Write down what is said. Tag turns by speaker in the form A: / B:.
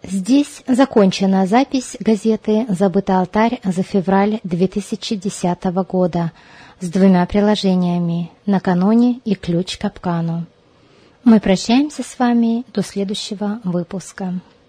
A: Здесь закончена запись газеты «Забытый алтарь» за февраль 2010 года с 2 приложениями «Накануне» и «Ключ к капкану». Мы прощаемся с вами до следующего выпуска.